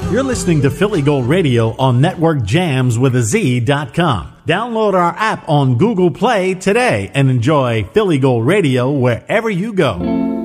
You're listening to Philly Gold Radio on NetworkJamsWithAZ.com. Download our app on Google Play today and enjoy Philly Gold Radio wherever you go.